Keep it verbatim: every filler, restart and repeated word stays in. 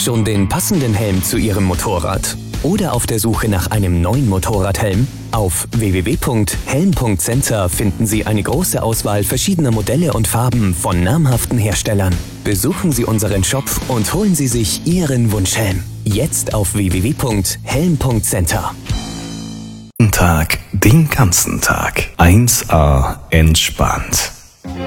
Schon den passenden Helm zu Ihrem Motorrad? Oder auf der Suche nach einem neuen Motorradhelm? Auf w w w punkt helm punkt center finden Sie eine große Auswahl verschiedener Modelle und Farben von namhaften Herstellern. Besuchen Sie unseren Shop und holen Sie sich Ihren Wunschhelm. Jetzt auf w w w punkt helm punkt center. Tag, den ganzen Tag. eins A entspannt.